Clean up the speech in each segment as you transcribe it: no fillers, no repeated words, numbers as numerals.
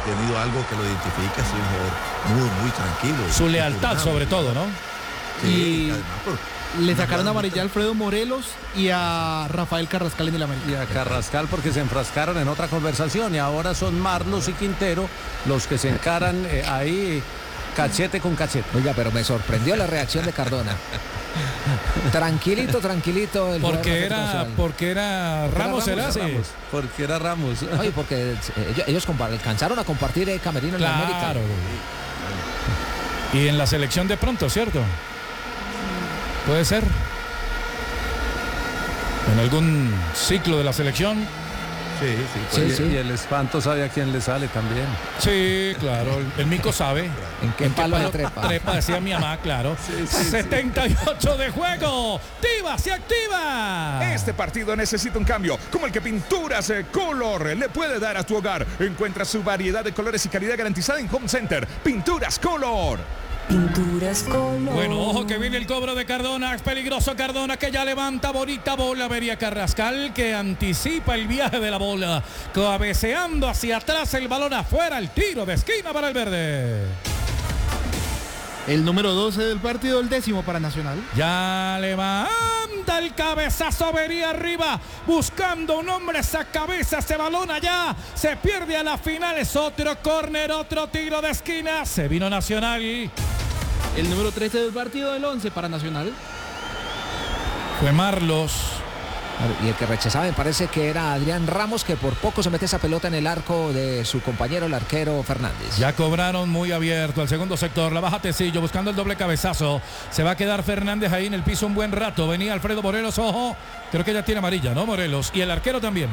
tenido algo que lo identifica, es un jugador muy tranquilo. Su lealtad sobre todo, ¿no? Sí, Y además, le sacaron amarilla a Alfredo Morelos y a Rafael Carrascal en el América. Y a Carrascal porque se enfrascaron en otra conversación y ahora son Marlos y Quintero los que se encaran ahí cachete con cachete. Oiga, pero me sorprendió la reacción de Cardona. Tranquilito. Porque era Ramos el hace. Porque era Ramos. Oye, porque ellos alcanzaron a compartir camerino en la América. Claro. Y en la selección de pronto, ¿cierto? Puede ser. En algún ciclo de la selección. Sí. Y el espanto sabe a quién le sale también. Sí, claro. El mico sabe. ¿En qué palo de trepa? Trepa, decía mi mamá, claro. 78 de juego. ¡Tiva, se activa! Este partido necesita un cambio, como el que Pinturas Color le puede dar a tu hogar. Encuentra su variedad de colores y calidad garantizada en Home Center. Pinturas Color. Pinturas Color. Bueno, ojo que viene el cobro de Cardona. Es peligroso Cardona, que ya levanta bonita bola. Vería Carrascal, que anticipa el viaje de la bola, cabeceando hacia atrás, el balón afuera, el tiro de esquina para el verde. El número 12 del partido, el 10º para Nacional. Ya levanta el cabezazo, Vería arriba, buscando un hombre, esa cabeza, ese balón allá, se pierde a la final, es otro córner, otro tiro de esquina, se vino Nacional. El número 13 del partido, el 11 para Nacional. Fue Marlos. Y el que rechazaba me parece que era Adrián Ramos, que por poco se mete esa pelota en el arco de su compañero, el arquero Fernández. Ya cobraron muy abierto al segundo sector, la baja Tecillo buscando el doble cabezazo. Se va a quedar Fernández ahí en el piso un buen rato. Venía Alfredo Morelos, ojo, creo que ya tiene amarilla, ¿no, Morelos? Y el arquero también.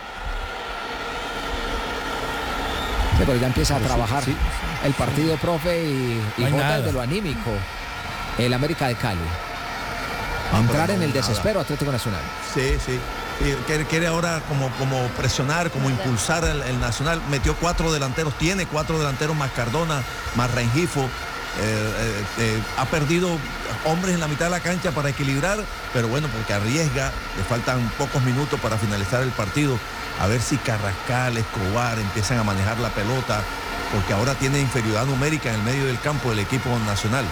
Sí, pero ya empieza a trabajar el partido, profe, y Jota desde lo anímico. El América de Cali. Entrar en el desespero Atlético Nacional. Sí. Quiere ahora como presionar, como impulsar el Nacional. Metió 4 delanteros, tiene 4 delanteros más Cardona, más Rengifo. Ha perdido hombres en la mitad de la cancha para equilibrar, pero bueno, porque arriesga, le faltan pocos minutos para finalizar el partido. A ver si Carrascal, Escobar empiezan a manejar la pelota, porque ahora tiene inferioridad numérica en el medio del campo del equipo nacional.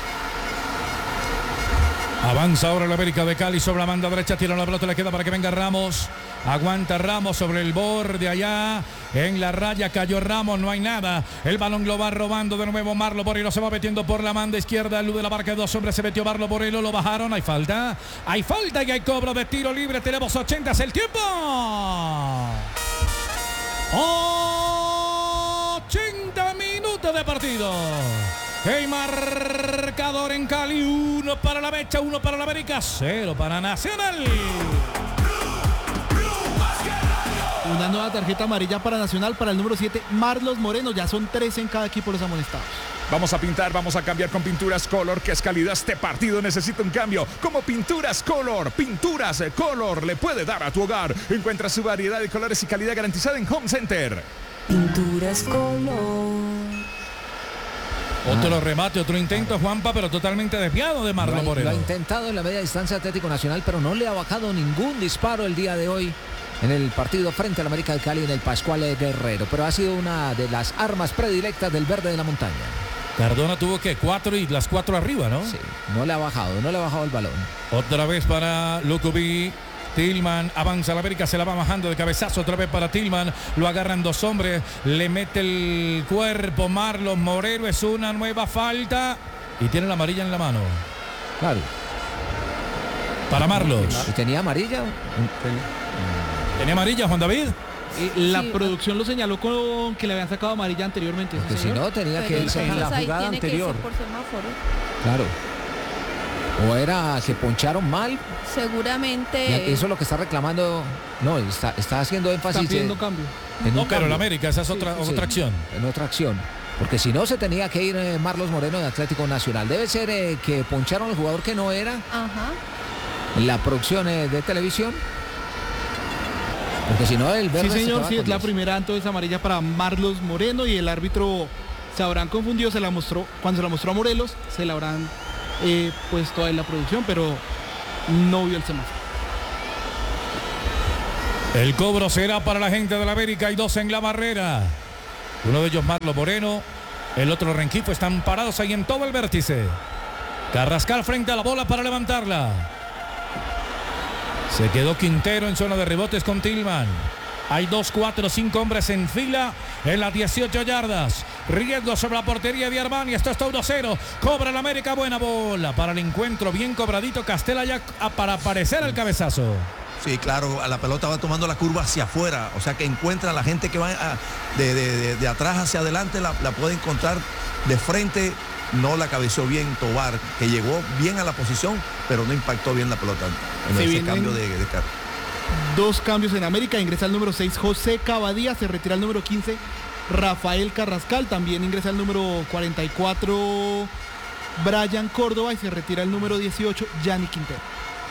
Avanza ahora el América de Cali sobre la banda derecha, tira la pelota, le queda para que venga Ramos. Aguanta Ramos sobre el borde allá. En la raya cayó Ramos, no hay nada. El balón lo va robando de nuevo Marlo Borelo, se va metiendo por la banda izquierda. Luz de la marca de 2 hombres, se metió Marlo Borelo, lo bajaron. Hay falta y hay cobro de tiro libre. Tenemos 80, es el tiempo. 80 minutos de partido. El marcador en Cali, 1 para la Mecha, 1 para la América, 0 para Nacional. Una nueva tarjeta amarilla para Nacional, para el número 7, Marlos Moreno. Ya son 3 en cada equipo los amonestados. Vamos a pintar, vamos a cambiar con Pinturas Color, que es calidad. Este partido necesita un cambio, como Pinturas Color. Pinturas Color le puede dar a tu hogar. Encuentra su variedad de colores y calidad garantizada en Home Center. Pinturas Color. Otro remate, otro intento, Juanpa, pero totalmente desviado de Marlo Moreno. Lo ha intentado en la media distancia Atlético Nacional, pero no le ha bajado ningún disparo el día de hoy en el partido frente al América de Cali en el Pascual Guerrero. Pero ha sido una de las armas predilectas del verde de la montaña. Cardona tuvo que 4 y las 4 arriba, ¿no? Sí, no le ha bajado el balón. Otra vez para Lucubi. Tillman avanza la América, se la va bajando de cabezazo otra vez para Tillman, lo agarran 2 hombres, le mete el cuerpo Marlos Moreno, es una nueva falta y tiene la amarilla en la mano. Claro. Para Marlos. ¿Y tenía amarilla? ¿Tenía amarilla, Juan David? La producción lo señaló con que le habían sacado amarilla anteriormente. Porque si no tenía que irse en la jugada anterior. Por semáforo. Claro. ¿O era que poncharon mal? Seguramente. Eso es lo que está reclamando. No, está haciendo énfasis. Está pidiendo cambio. No, pero el América, esa es otra acción. En otra acción. Porque si no, se tenía que ir Marlos Moreno de Atlético Nacional. Debe ser que poncharon al jugador que no era. Ajá. La producción de televisión. Porque si no, el verde. Sí, señor, sí, es la primera entonces amarilla para Marlos Moreno, y el árbitro se habrán confundido, se la mostró, cuando se la mostró a Morelos, se la habrán puesto en la producción, pero no vio el semáforo. El cobro será para la gente de la América, hay 2 en la barrera. Uno de ellos Marlos Moreno, el otro Rengifo, están parados ahí en todo el vértice. Carrascal frente a la bola para levantarla. Se quedó Quintero en zona de rebotes con Tillman. Hay 2, 4, 5 hombres en fila en las 18 yardas. Riesgo sobre la portería de Armani. Esto está 1-0. Cobra el América. Buena bola para el encuentro. Bien cobradito. Castela ya para aparecer el cabezazo. Sí, claro, la pelota va tomando la curva hacia afuera. O sea que encuentra a la gente que va de atrás hacia adelante. La puede encontrar de frente. No la cabeceó bien Tobar, que llegó bien a la posición, pero no impactó bien la pelota en ese cambio de carga. 2 cambios en América. Ingresa el número 6 José Cavadía, se retira el número 15 Rafael Carrascal, también ingresa el número 44 Brian Córdoba y se retira el número 18 Gianni Quintero.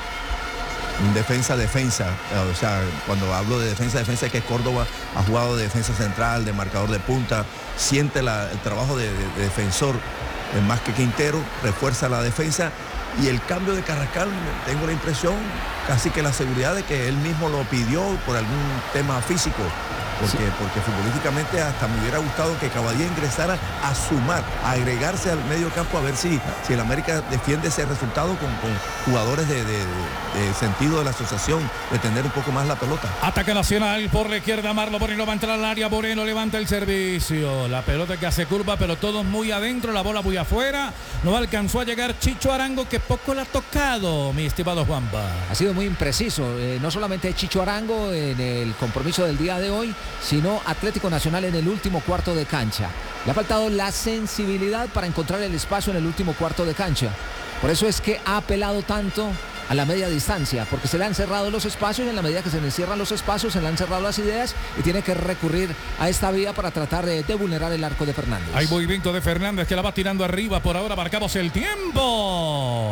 Defensa, o sea, cuando hablo de defensa es que Córdoba ha jugado de defensa central, de marcador de punta, siente el trabajo de defensor más que Quintero, refuerza la defensa. Y el cambio de Carrascal, tengo la impresión, casi que la seguridad de que él mismo lo pidió por algún tema físico, porque futbolísticamente hasta me hubiera gustado que Cavadía ingresara a sumar, a agregarse al medio campo, a ver si el América defiende ese resultado con jugadores de sentido de la asociación, de tener un poco más la pelota. Ataque Nacional por la izquierda, Marlon Moreno va a entrar al área, Moreno levanta el servicio, la pelota que hace curva, pero todos muy adentro, la bola muy afuera, no alcanzó a llegar Chicho Arango, que poco la ha tocado, mi estimado Juanpa. Ha sido muy impreciso, no solamente Chicho Arango en el compromiso del día de hoy, sino Atlético Nacional en el último cuarto de cancha. Le ha faltado la sensibilidad para encontrar el espacio en el último cuarto de cancha. Por eso es que ha apelado tanto a la media distancia, porque se le han cerrado los espacios y en la medida que se le cierran los espacios se le han cerrado las ideas y tiene que recurrir a esta vía para tratar de vulnerar el arco de Fernández. Hay movimiento de Fernández que la va tirando arriba. Por ahora marcamos el tiempo.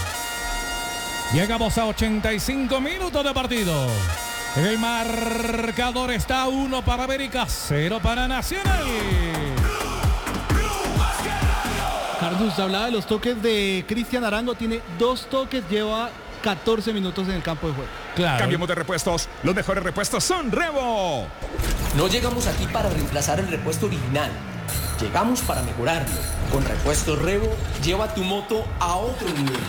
Llegamos a 85 minutos de partido. El marcador está 1 para América, 0 para Nacional. Carlos, hablaba de los toques de Cristian Arango, tiene 2 toques, lleva 14 minutos en el campo de juego. Claro. Cambiemos de repuestos, los mejores repuestos son Revo. No llegamos aquí para reemplazar el repuesto original, llegamos para mejorarlo. Con Repuestos Revo, lleva tu moto a otro nivel.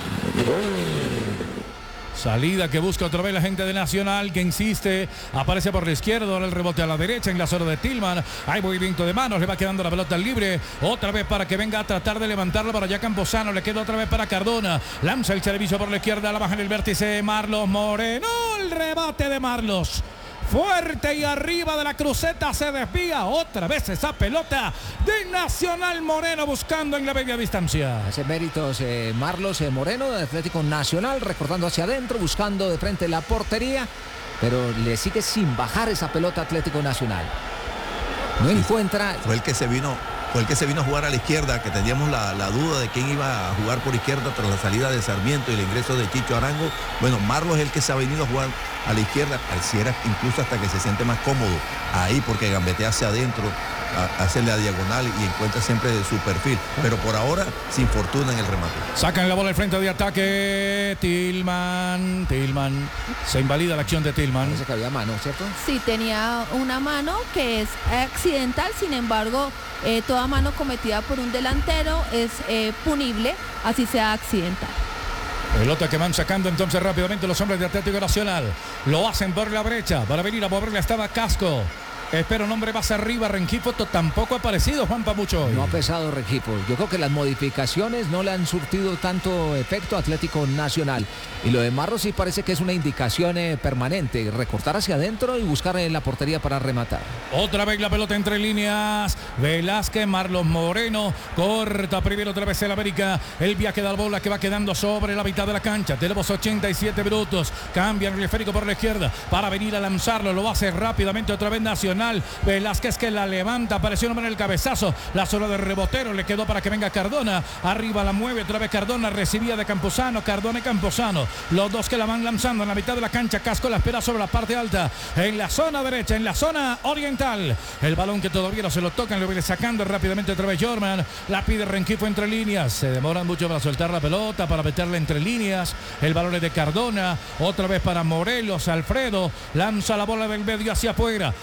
Salida que busca otra vez la gente de Nacional, que insiste, aparece por la izquierda, ahora el rebote a la derecha en la zona de Tillman. Hay movimiento de manos, le va quedando la pelota libre, otra vez para que venga a tratar de levantarla para allá Campuzano, le queda otra vez para Cardona, lanza el servicio por la izquierda, la baja en el vértice Marlos Moreno, el rebate de Marlos. Fuerte y arriba de la cruceta se desvía otra vez esa pelota de Nacional. Moreno buscando en la media distancia. Hace méritos Marlos Moreno de Atlético Nacional, recortando hacia adentro, buscando de frente la portería, pero le sigue sin bajar esa pelota Atlético Nacional. No encuentra. Fue el que se vino a jugar a la izquierda, que teníamos la duda de quién iba a jugar por izquierda tras la salida de Sarmiento y el ingreso de Chicho Arango. Bueno, Marlos es el que se ha venido a jugar a la izquierda, pareciera incluso hasta que se siente más cómodo ahí, porque gambetea hacia adentro, hace la diagonal y encuentra siempre su perfil, pero por ahora sin fortuna en el remate. Sacan la bola al frente de ataque, Tillman, se invalida la acción de Tillman. Parece que había mano, ¿cierto? Sí, tenía una mano que es accidental, sin embargo, toda mano cometida por un delantero es punible, así sea accidental. Pelota que van sacando entonces rápidamente los hombres de Atlético Nacional. Lo hacen por la brecha. Para venir a moverle estaba Casco. Espera un hombre más arriba. Rengifo tampoco ha aparecido, Juan Pamucho. No ha pesado Rengifo. Yo creo que las modificaciones no le han surtido tanto efecto a Atlético Nacional. Y lo de Marros sí parece que es una indicación permanente. Recortar hacia adentro y buscar en la portería para rematar. Otra vez la pelota entre líneas. Velázquez, Marlos Moreno. Corta primero otra vez el América. El viaje de la bola que va quedando sobre la mitad de la cancha. Tenemos 87 minutos. Cambia el esférico por la izquierda para venir a lanzarlo. Lo hace rápidamente otra vez Nacional. Velázquez que la levanta, apareció un hombre en el cabezazo, la zona de rebotero, le quedó para que venga Cardona, arriba la mueve otra vez Cardona, recibía de Campuzano, Cardona y Campuzano, los dos que la van lanzando en la mitad de la cancha. Casco la espera sobre la parte alta, en la zona derecha, en la zona oriental, el balón que todavía no se lo tocan, lo viene sacando rápidamente otra vez Jorman, la pide Rengifo entre líneas, se demoran mucho para soltar la pelota, para meterla entre líneas, el balón es de Cardona, otra vez para Morelos, Alfredo, lanza la bola del medio hacia afuera, la trae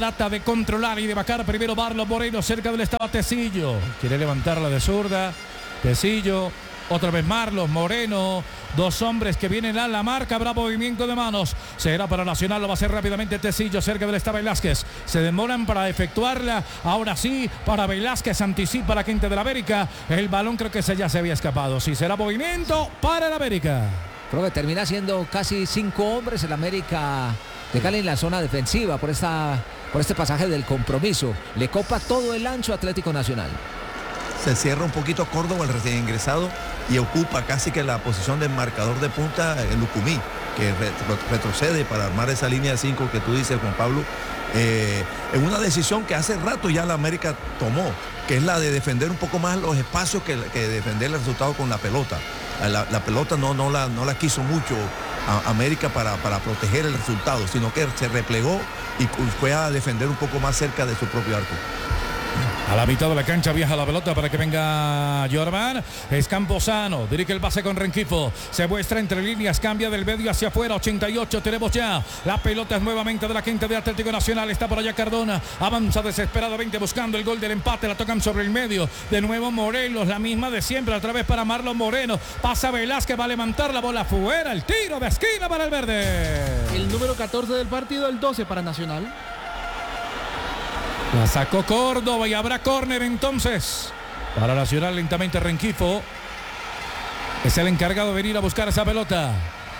trata de controlar y de vacar primero Marlon Moreno, cerca del estaba Tecillo. Quiere levantarla de zurda. Tecillo. Otra vez Marlon Moreno, dos hombres que vienen a la marca, habrá movimiento de manos, será para Nacional, lo va a hacer rápidamente Tecillo, cerca del está Velázquez, se demoran para efectuarla, ahora sí, para Velázquez, anticipa la quinta del América, el balón creo que ya se había escapado, sí, será movimiento para el América. Creo que termina siendo casi 5 hombres el América de Cali en la zona defensiva por este pasaje del compromiso, le copa todo el ancho Atlético Nacional. Se cierra un poquito Córdoba, el recién ingresado, y ocupa casi que la posición del marcador de punta el Lucumí, que retrocede para armar esa línea de 5 que tú dices, Juan Pablo, en una decisión que hace rato ya la América tomó, que es la de defender un poco más los espacios que defender el resultado con la pelota. La pelota no la quiso mucho a América para proteger el resultado, sino que se replegó y fue a defender un poco más cerca de su propio arco. A la mitad de la cancha viaja la pelota para que venga Jorman. Es Camposano. Dirige el pase con Rengifo. Se muestra entre líneas. Cambia del medio hacia afuera. 88 tenemos ya. La pelota es nuevamente de la quinta de Atlético Nacional. Está por allá Cardona. Avanza desesperadamente buscando el gol del empate. La tocan sobre el medio. De nuevo Morelos. La misma de siempre. Otra vez para Marlon Moreno. Pasa Velázquez. Va a levantar la bola afuera. El tiro de esquina para el verde. El número 14 del partido. El 12 para Nacional. La sacó Córdoba y habrá córner entonces. Para Nacional lentamente Rengifo. Es el encargado de venir a buscar esa pelota.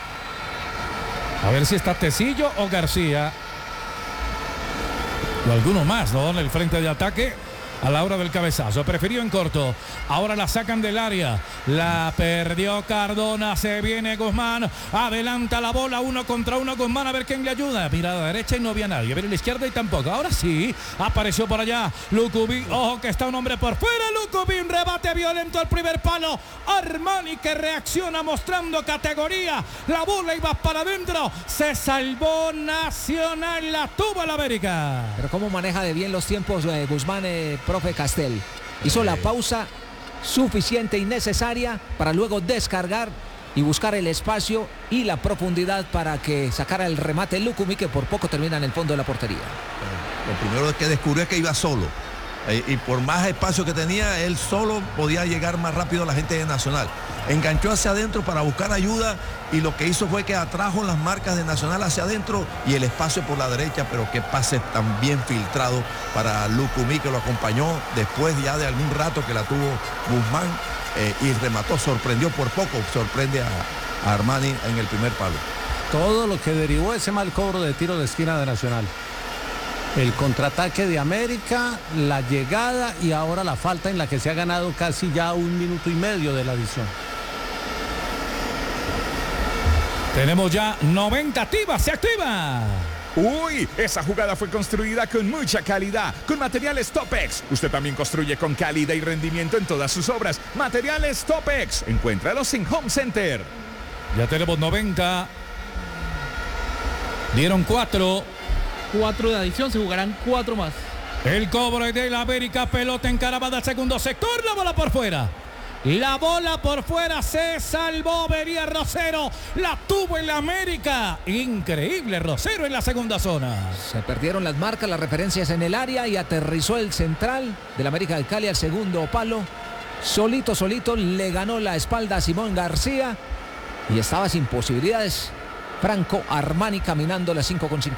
A ver si está Tecillo o García. O alguno más, ¿no? En el frente de ataque. A la hora del cabezazo, prefirió en corto. Ahora la sacan del área. La perdió Cardona. Se viene Guzmán. Adelanta la bola. 1 contra 1 Guzmán. A ver quién le ayuda. Mira a la derecha y no había nadie. Mira a la izquierda y tampoco. Ahora sí. Apareció por allá Lucubí. Ojo que está un hombre por fuera. Lucubí. Un rebate violento al primer palo. Armani que reacciona mostrando categoría. La bola iba para adentro. Se salvó Nacional. La tuvo el América. Pero cómo maneja de bien los tiempos Guzmán, profe Castel. Hizo la pausa suficiente y necesaria para luego descargar y buscar el espacio y la profundidad para que sacara el remate Lucumí, que por poco termina en el fondo de la portería. Lo primero que descubrió es que iba solo. Y por más espacio que tenía, él solo podía llegar más rápido a la gente de Nacional. Enganchó hacia adentro para buscar ayuda y lo que hizo fue que atrajo las marcas de Nacional hacia adentro y el espacio por la derecha, pero qué pase tan bien filtrado para Lucumí, que lo acompañó después ya de algún rato que la tuvo Guzmán y remató, sorprendió por poco, sorprende a Armani en el primer palo. Todo lo que derivó ese mal cobro de tiro de esquina de Nacional. El contraataque de América, la llegada y ahora la falta en la que se ha ganado casi ya 1 minuto y medio de la adición. Tenemos ya 90 activas, se activa. Uy, esa jugada fue construida con mucha calidad, con materiales Topex. Usted también construye con calidad y rendimiento en todas sus obras. Materiales Topex, encuéntralos en Home Center. Ya tenemos 90. Dieron 4. 4 de adición, se jugarán 4 más. El cobro de la América, pelota encaravada al segundo sector, la bola por fuera. La bola por fuera, se salvó, venía Rosero, la tuvo en la América. Increíble, Rosero en la segunda zona. Se perdieron las marcas, las referencias en el área y aterrizó el central del América de Cali al segundo palo. Solito le ganó la espalda a Simón García y estaba sin posibilidades. Franco Armani caminando las 5:50.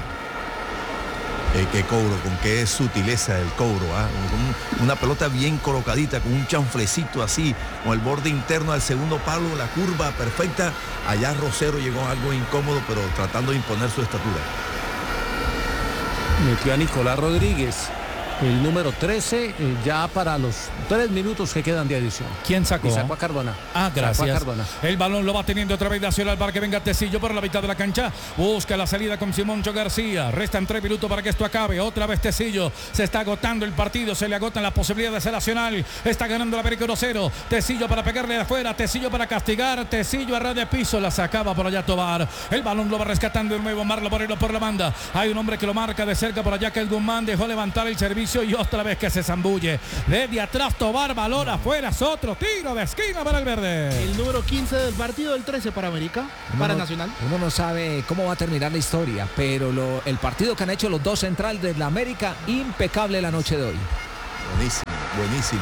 Qué cobro, con qué sutileza el cobro, una pelota bien colocadita, con un chanflecito así, con el borde interno al segundo palo, la curva perfecta. Allá Rosero llegó algo incómodo, pero tratando de imponer su estatura. Metió a Nicolás Rodríguez, el número 13, ya para los 3 minutos que quedan de adición. ¿Quién sacó? Y sacó a Cardona. Gracias. A Cardona. El balón lo va teniendo otra vez Nacional para que venga Tecillo por la mitad de la cancha. Busca la salida con Simoncho García. Restan 3 minutos para que esto acabe. Otra vez Tecillo. Se está agotando el partido. Se le agotan las posibilidades de Nacional. Está ganando la América 1-0. Tecillo para pegarle de afuera. Tecillo para castigar. Tecillo a ras de piso. La sacaba por allá Tobar. El balón lo va rescatando de nuevo Marlon Moreno por la banda. Hay un hombre que lo marca de cerca por allá, que el Guzmán dejó levantar el servicio inicio y otra vez que se zambulle. Desde atrás Tobar, balón afuera, es otro tiro de esquina para el verde. El número 15 del partido, el 13 para América, para Nacional. Uno no sabe cómo va a terminar la historia, pero el partido que han hecho los dos centrales de la América, impecable la noche de hoy. Buenísimo, buenísimo.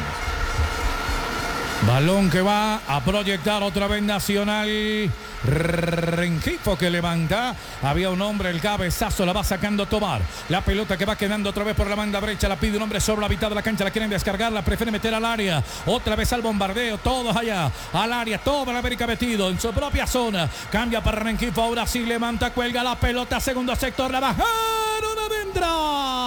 Balón que va a proyectar otra vez Nacional. Rengifo que levanta. Había un hombre, el cabezazo la va sacando Tobar. La pelota que va quedando otra vez por la banda derecha. La pide un hombre sobre la mitad de la cancha. La quieren descargar, la prefiere meter al área. Otra vez al bombardeo. Todos allá al área. Toda la América metido en su propia zona. Cambia para Rengifo. Ahora sí levanta, cuelga la pelota. Segundo sector. La bajaron adentro.